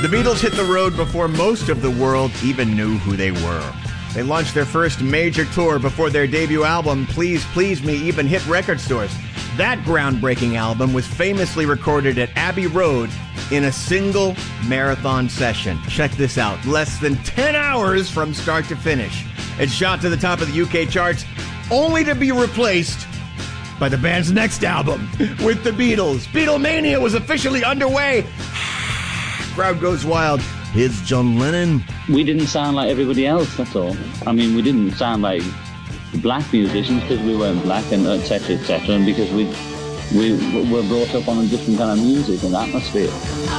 The Beatles hit the road before most of the world even knew who they were. They launched their first major tour before their debut album, Please Please Me, even hit record stores. That groundbreaking album was famously recorded at Abbey Road in a single marathon session. Check this out. Less than 10 hours from start to finish. It shot to the top of the UK charts, only to be replaced by the band's next album with the Beatles. Beatlemania was officially underway. Crowd goes wild. Here's John Lennon. We didn't sound like everybody else, that's all. I mean, we didn't sound like black musicians because we weren't black, and etc., etc., and because we were brought up on a different kind of music and atmosphere.